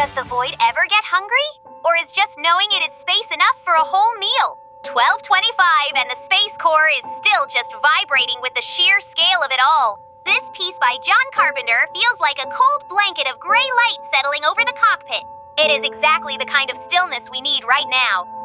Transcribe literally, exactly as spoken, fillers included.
Does the void ever get hungry? Or is just knowing it is space enough for a whole meal? twelve twenty-five and the Space Core is still just vibrating with the sheer scale of it all. This piece by John Carpenter feels like a cold blanket of gray light settling over the cockpit. It is exactly the kind of stillness we need right now.